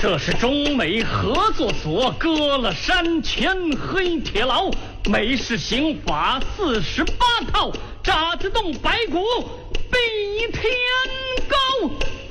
这是中美合作所割了山前黑铁牢，美式刑法48套，渣滓洞白骨比天高。